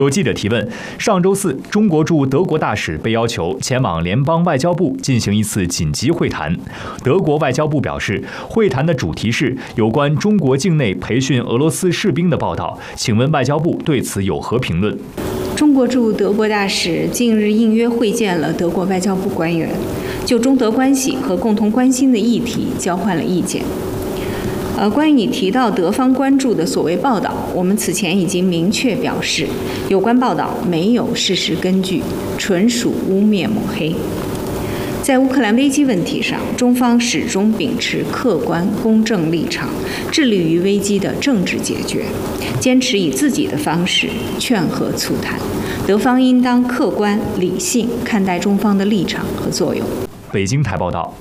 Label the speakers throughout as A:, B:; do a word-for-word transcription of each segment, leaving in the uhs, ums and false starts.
A: 有记者提问：上周四，中国驻德国大使被要求前往联邦外交部进行一次紧急会谈。德国外交部表示，会谈的主题是有关中国境内培训俄罗斯士兵的报道。请问外交部对此有何评论？
B: 中国驻德国大使近日应约会见了德国外交部官员，就中德关系和共同关心的议题交换了意见。呃，关于你提到德方关注的所谓报道，我们此前已经明确表示，有关报道没有事实根据，纯属污蔑抹黑。在乌克兰危机问题上，中方始终秉持客观公正立场，致力于危机的政治解决，坚持以自己的方式劝和促谈。德方应当客观理性看待中方的立场和作用。
A: 北京台报道。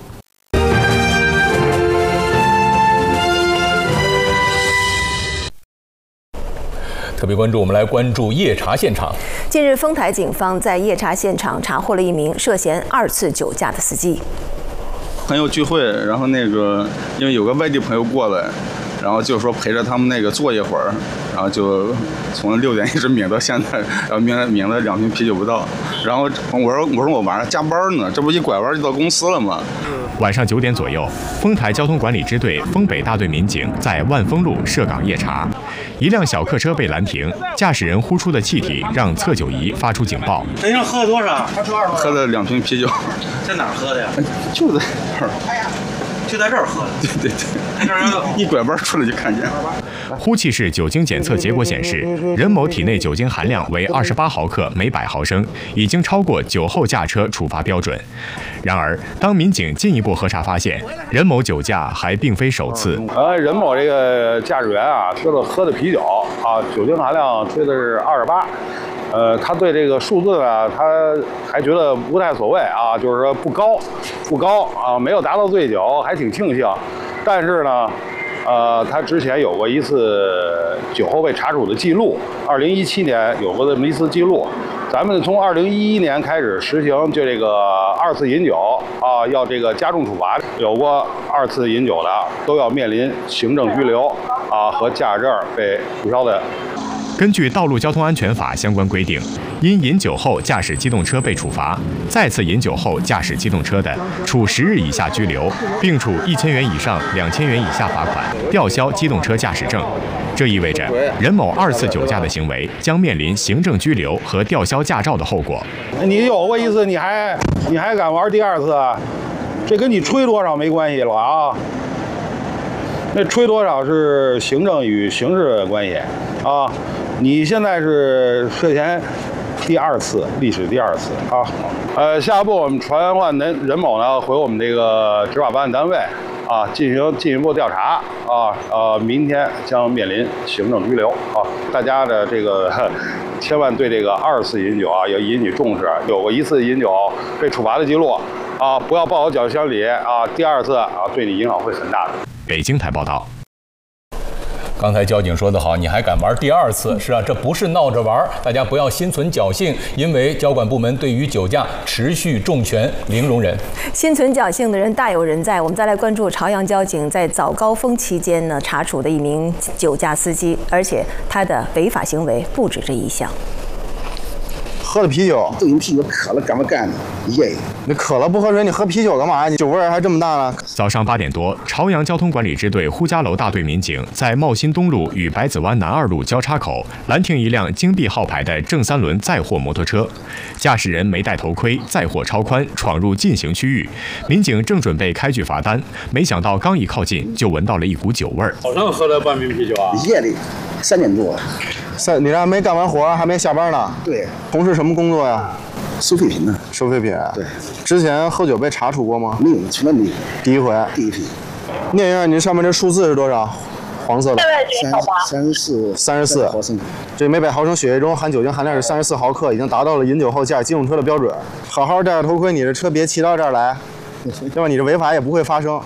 C: 特别关注，我们来关注夜查现场。
D: 近日，丰台警方在夜查现场查获了一名涉嫌二次酒驾的司机。
E: 朋友聚会，然后那个因为有个外地朋友过来，然后就说陪着他们那个坐一会儿，然后就从六点一直抿到现在，然后抿了抿了两瓶啤酒不到。然后我说我说我晚上加班呢，这不一拐弯就到公司了吗？
F: 晚上九点左右，丰台交通管理支队丰北大队民警在万丰路设岗夜查，一辆小客车被拦停，驾驶人呼出的气体让测酒仪发出警报。
G: 那天喝了多少？他说二十。
E: 喝了两瓶啤酒。
G: 在哪儿喝的呀？
E: 就在这儿。
G: 就在这儿喝的。
E: 对对对。一拐弯出来就看见。
F: 呼气式酒精检测结果显示，任某体内酒精含量为二十八毫克每百毫升，已经超过酒后驾车处罚标准。然而，当民警进一步核查发现，任某酒驾还并非首次。
H: 呃，任某这个驾驶员啊，喝了喝的啤酒啊，酒精含量吹的是二十八。呃，他对这个数字呢，他还觉得不太所谓啊，就是说不高，不高啊，没有达到醉酒，还挺庆幸。但是呢，呃，他之前有过一次酒后被查处的记录，二零一七年有过这么一次记录。咱们从二零一一年开始实行，就这个二次饮酒啊，要这个加重处罚，有过二次饮酒的都要面临行政拘留啊和驾驶证被注销的。
F: 根据《道路交通安全法》相关规定，因饮酒后驾驶机动车被处罚，再次饮酒后驾驶机动车的，处十日以下拘留，并处一千元以上两千元以下罚款，吊销机动车驾驶证。这意味着任某二次酒驾的行为将面临行政拘留和吊销驾照的后果。
H: 你有过一次，你还你还敢玩第二次？这跟你吹多少没关系了啊！那吹多少是行政与刑事的关系啊！你现在是涉嫌第二次，历史第二次啊！呃，下一步我们传唤任任某呢回我们这个执法办案单位啊，进行进一步调查啊，呃，明天将面临行政拘留啊！大家的这个千万对这个二次饮酒啊要引起重视，有过一次饮酒被处罚的记录啊，不要抱有侥幸心理啊，第二次啊对你影响会很大的。
F: 北京台报道。
C: 刚才交警说得好，你还敢玩第二次？是啊，这不是闹着玩，大家不要心存侥幸，因为交管部门对于酒驾持续重拳，零容忍。
D: 心存侥幸的人大有人在。我们再来关注朝阳交警在早高峰期间呢查处的一名酒驾司机，而且他的违法行为不止这一项。
I: 喝了啤酒，
J: 这饮啤酒渴了干嘛干呢？耶！
I: 你渴了不喝水，你喝啤酒干嘛呀？你酒味还这么大呢？
F: 早上八点多，朝阳交通管理支队呼家楼大队民警在茂新东路与百子湾南二路交叉口拦停一辆京 B 号牌的正三轮载货摩托车，驾驶人没戴头盔，载货超宽，闯入禁行区域。民警正准备开具罚单，没想到刚一靠近，就闻到了一股酒味儿。
G: 早上喝了半瓶啤酒啊？
J: 夜里三点多。
I: 三，你这还没干完活，还没下班呢？
J: 对。
I: 从事什么工作呀？
J: 收废品呢。
I: 收废品。
J: 对。
I: 之前喝酒被查处过吗？
J: 没有，从来没有。
I: 第一回。
J: 第一批。
I: 念一下，你这上面这数字是多少？黄色的。
J: 三十四。
I: 三十四毫升。这每百毫升血液中含酒精含量是三十四毫克，已经达到了饮酒后驾驶机动车的标准。好好戴着头盔，你这车别骑到这儿来，对吧？你这违法也不会发生。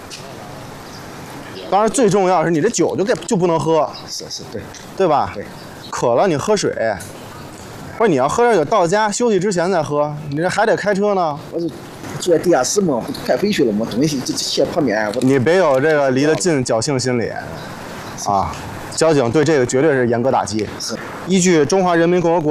I: 当然，最重要的是你这酒就该就不能喝，
J: 是是对，
I: 对吧？
J: 对，
I: 渴了你喝水，不是你要喝点酒到家休息之前再喝，你这还得开车呢。
J: 我是住在地下室嘛，快回去了嘛，东西就斜旁边。
I: 你别有这个离得近侥幸心理，啊， 交警对这个绝对是严格打击。依据《中华人民共和国》